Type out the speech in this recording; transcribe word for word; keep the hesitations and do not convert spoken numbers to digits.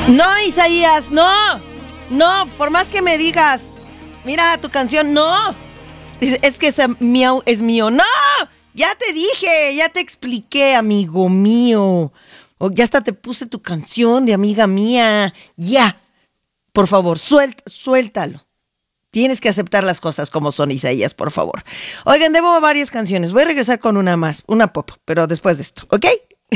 No, Isaías, no. No, por más que me digas, mira tu canción, no. Es, es que ese miau es mío. No, ya te dije, ya te expliqué, amigo mío. O ya hasta te puse tu canción de amiga mía. Ya, por favor, suelt, suéltalo. Tienes que aceptar las cosas como son, Isaías, por favor. Oigan, debo varias canciones. Voy a regresar con una más, una pop, pero después de esto, ¿ok?